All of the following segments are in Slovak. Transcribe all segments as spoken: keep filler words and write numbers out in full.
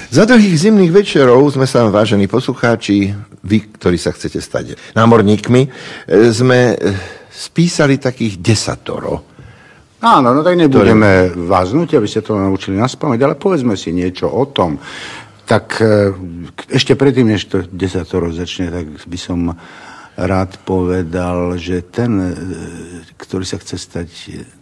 Za dlhých zimných večerov sme sa, vážení poslucháči, vy, ktorí sa chcete stať námorníkmi, sme spísali takých desatoro. Áno, no tak nebudeme ktoré... vás nútiť, aby ste to naučili naspamäť, ale povedzme si niečo o tom. Tak ešte predtým, než to desatoro začne, tak by som rád povedal, že ten, ktorý sa chce stať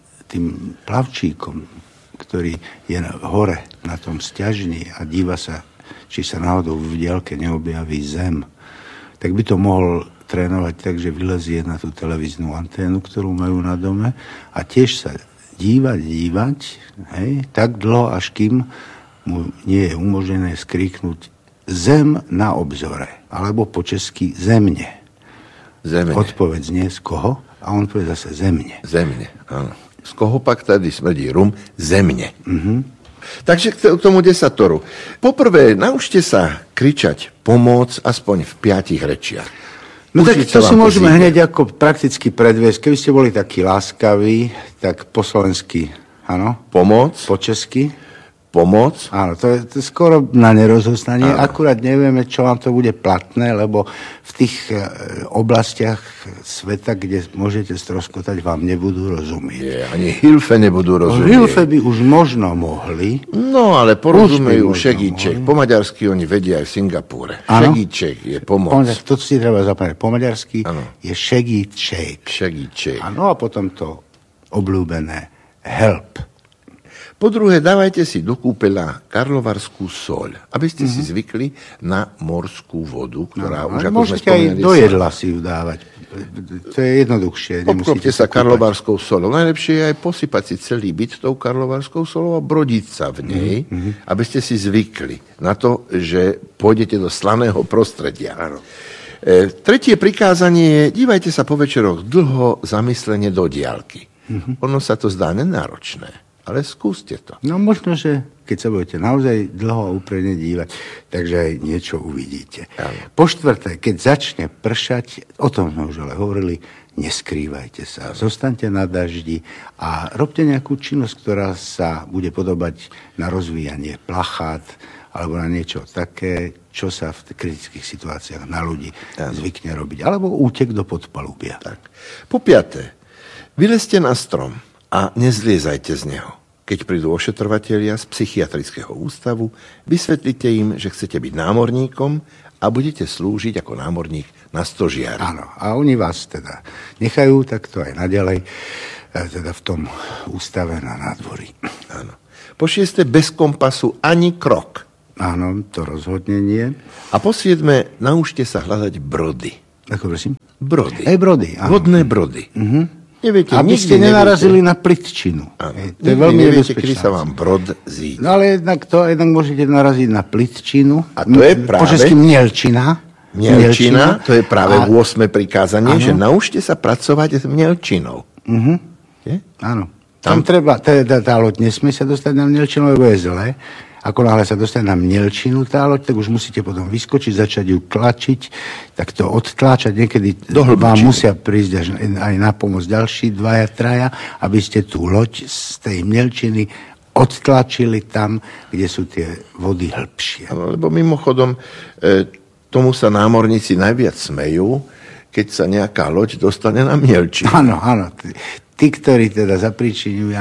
tým plavčíkom, ktorý je hore na tom sťažni a díva sa, či sa náhodou v diaľke neobjaví zem, tak by to mohol trénovať tak, že vylezie na tú televíznu anténu, ktorú majú na dome a tiež sa dívať, dívať, hej, tak dlho, až kým mu nie je umožnené skríknuť zem na obzore, alebo po česky zemne. Zemne. Odpoveď znie z koho? A on povie zase zemne. Zemne, áno. Z koho pak tady smrdí rum? Zemne. Mhm. Takže k tomu desatoru. Poprvé, naučte sa kričať pomoc aspoň v piatich rečiach. No tak to si môžeme hneď ako prakticky predviesť. Keby ste boli takí láskaví, tak po slovensky, áno? Pomoc. Po česky? Pomoc. Áno, to je, to je skoro na nerozoznanie. Áno. Akurát nevieme, čo vám to bude platné, lebo v tých e, oblastiach sveta, kde môžete stroskotať, vám nebudú rozumieť. Nie, ani Hilfe nebudú rozumieť. Hilfe by už možno mohli. No, ale porozumejú šegíček. Po maďarsky oni vedia aj v Singapúre. Áno? Šegíček je pomoc. To si treba zapamätať. Po maďarsky je šegíček. Šegíček. Áno, a potom to obľúbené help. Po druhé, dávajte si do kúpeľa karlovarskú soľ, aby ste mm-hmm. si zvykli na morskú vodu, ktorá no, už, ako môžete sme spomínali, aj do jedla si ju dávať. To je jednoduchšie. Obklopte sa karlovarskou soľou. Najlepšie je aj posypať si celý byt tou karlovarskou soľou a brodiť sa v nej, mm-hmm. aby ste si zvykli na to, že pôjdete do slaného prostredia. Áno. E, tretie prikázanie je, dívajte sa po večeroch dlho zamyslenie do diaľky. Mm-hmm. Ono sa to zdá nenáročné. Ale skúste to. No možno, že keď sa budete naozaj dlho a úprimne dívať, takže aj niečo uvidíte. Áno. Po štvrté, keď začne pršať, o tom sme už ale hovorili, neskrývajte sa. Áno. Zostaňte na daždi a robte nejakú činnosť, ktorá sa bude podobať na rozvíjanie plachát alebo na niečo také, čo sa v kritických situáciách na ľudí Áno. zvykne robiť. Alebo útek do podpalubia. Tak. Po piaté, vylezte na strom a nezliezajte z neho. Keď prídu ošetrovatelia z psychiatrického ústavu, vysvetlite im, že chcete byť námorníkom a budete slúžiť ako námorník na stožiari. Áno, a oni vás teda nechajú takto aj naďalej, teda v tom ústave na nádvorí. Áno. Po šieste, bez kompasu ani krok. Áno, to rozhodne nie. A po siedme, naučte sa hľadať brody. Ako prosím? Brody. Aj brody, áno. Vodné brody. Mhm. Neviete, aby ste nenarazili neviete. Na plitčinu. To je veľmi neviete, kedy sa vám brod zíde. No ale jednak to jednak môžete naraziť na plitčinu. A to je práve... Po česky mnielčina. Mnielčina, to je práve a... ôsme prikázanie, áno. Že naučte sa pracovať s mnielčinou. Uh-huh. Áno. Tam, Tam treba, teda tá loď nesmie sa dostať na mnielčinu, lebo je zlé. Ako náhle sa dostane na mnielčinu tá loď, tak už musíte potom vyskočiť, začať ju tlačiť, tak to odtláčať. Niekedy vám musia prísť až aj na pomoc ďalší dvaja, traja, aby ste tú loď z tej mnielčiny odtlačili tam, kde sú tie vody hĺbšie. Lebo mimochodom, e, tomu sa námorníci najviac smejú, keď sa nejaká loď dostane na mnielčinu. Áno, áno. Tí, ktorí teda zapričiňujú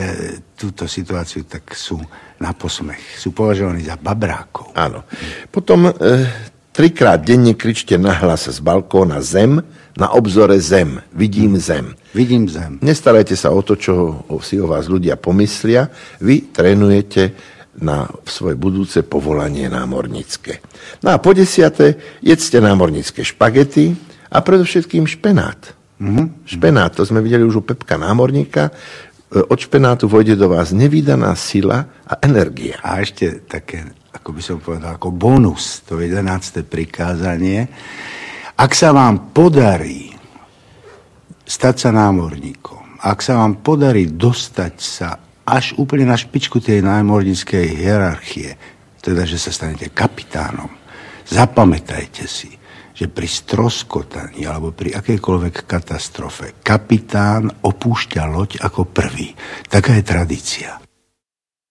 túto situáciu, tak sú na posmech. Sú považovaní za babrákov. Áno. Potom e, trikrát denne kričte nahlas z balkóna zem, na obzore zem. Vidím zem. Vidím zem. Nestarajte sa o to, čo si o vás ľudia pomyslia. Vy trénujete na svoje budúce povolanie námornícke. No a po desiate, jedzte námornícke špagety a predovšetkým špenát. Mm-hmm. Špenát, to sme videli už u Pepka námorníka. Od špenátu vojde do vás nevídaná sila a energia. A ešte také, ako by som povedal, ako bonus, to jedenácte prikázanie. Ak sa vám podarí stať sa námorníkom, ak sa vám podarí dostať sa až úplne na špičku tej námorníckej hierarchie, teda, že sa stanete kapitánom, zapamätajte si, že pri stroskotaní alebo pri akejkoľvek katastrofe kapitán opúšťa loď ako prvý. Taká je tradícia.